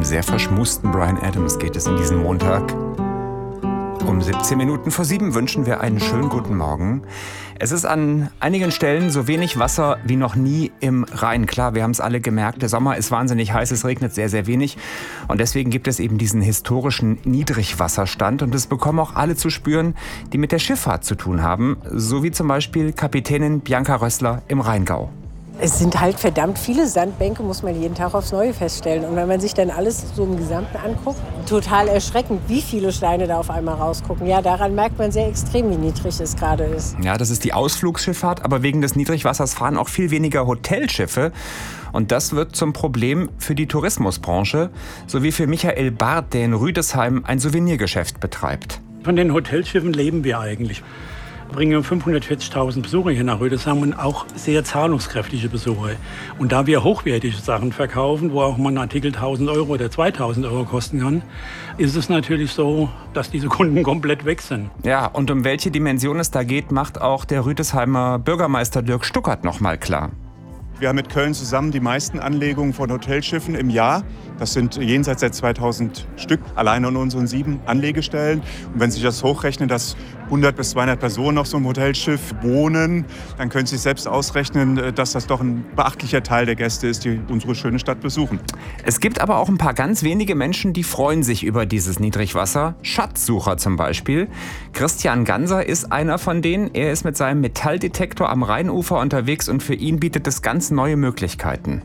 sehr verschmusten Bryan Adams geht es in diesem Montag. Um 17 Minuten vor 7 wünschen wir einen schönen guten Morgen. Es ist an einigen Stellen so wenig Wasser wie noch nie im Rhein. Klar, wir haben es alle gemerkt, der Sommer ist wahnsinnig heiß, es regnet sehr, sehr wenig. Und deswegen gibt es eben diesen historischen Niedrigwasserstand. Und das bekommen auch alle zu spüren, die mit der Schifffahrt zu tun haben. So wie zum Beispiel Kapitänin Bianca Rössler im Rheingau. Es sind halt verdammt viele Sandbänke, muss man jeden Tag aufs Neue feststellen. Und wenn man sich dann alles so im Gesamten anguckt, total erschreckend, wie viele Steine da auf einmal rausgucken. Ja, daran merkt man sehr extrem, wie niedrig es gerade ist. Ja, das ist die Ausflugsschifffahrt, aber wegen des Niedrigwassers fahren auch viel weniger Hotelschiffe. Und das wird zum Problem für die Tourismusbranche, sowie für Michael Barth, der in Rüdesheim ein Souvenirgeschäft betreibt. Von den Hotelschiffen leben wir eigentlich. Wir bringen 540.000 Besucher hier nach Rüdesheim und auch sehr zahlungskräftige Besucher. Und da wir hochwertige Sachen verkaufen, wo auch mal ein Artikel 1.000 Euro oder 2.000 Euro kosten kann, ist es natürlich so, dass diese Kunden komplett weg sind. Ja, und um welche Dimension es da geht, macht auch der Rüdesheimer Bürgermeister Dirk Stuckert noch mal klar. Wir haben mit Köln zusammen die meisten Anlegungen von Hotelschiffen im Jahr. Das sind jenseits der 2000 Stück, alleine an unseren 7 Anlegestellen. Und wenn Sie sich das hochrechnen, dass 100 bis 200 Personen auf so einem Hotelschiff wohnen, dann können Sie sich selbst ausrechnen, dass das doch ein beachtlicher Teil der Gäste ist, die unsere schöne Stadt besuchen. Es gibt aber auch ein paar ganz wenige Menschen, die freuen sich über dieses Niedrigwasser. Schatzsucher zum Beispiel. Christian Ganser ist einer von denen. Er ist mit seinem Metalldetektor am Rheinufer unterwegs und für ihn bietet es ganz neue Möglichkeiten.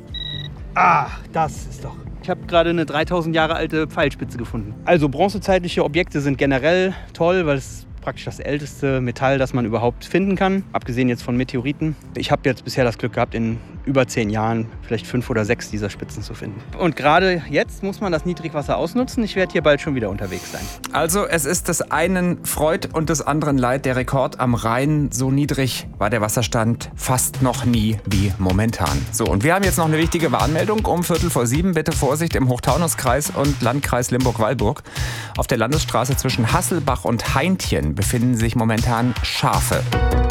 Ah, das ist doch... Ich habe gerade eine 3000 Jahre alte Pfeilspitze gefunden. Also bronzezeitliche Objekte sind generell toll, weil es praktisch das älteste Metall, das man überhaupt finden kann. Abgesehen jetzt von Meteoriten. Ich habe jetzt bisher das Glück gehabt, in über 10 Jahren vielleicht 5 oder 6 dieser Spitzen zu finden. Und gerade jetzt muss man das Niedrigwasser ausnutzen. Ich werde hier bald schon wieder unterwegs sein. Also es ist des einen Freud und des anderen Leid. Der Rekord am Rhein, so niedrig war der Wasserstand fast noch nie wie momentan. So, und wir haben jetzt noch eine wichtige Warnmeldung um 6:45. Bitte Vorsicht im Hochtaunuskreis und Landkreis Limburg-Weilburg. Auf der Landesstraße zwischen Hasselbach und Heintjen befinden sich momentan Schafe.